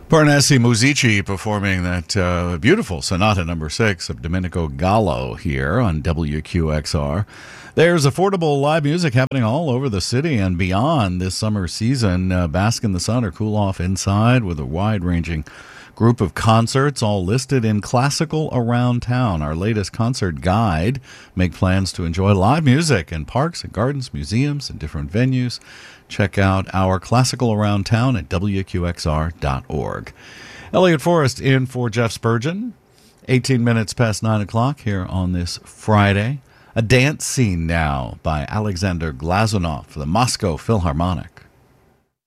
Parnassi Musici performing that beautiful Sonata Number 6 of Domenico Gallo here on WQXR. There's affordable live music happening all over the city and beyond this summer season. Bask in the sun or cool off inside with a wide-ranging group of concerts, all listed in Classical Around Town, our latest concert guide. Make plans to enjoy live music in parks and gardens, museums, and different venues. Check out our Classical Around Town at WQXR.org. Elliot Forrest in for Jeff Spurgeon. 18 minutes past 9 o'clock here on this Friday. A dance scene now by Alexander Glazunov for the Moscow Philharmonic.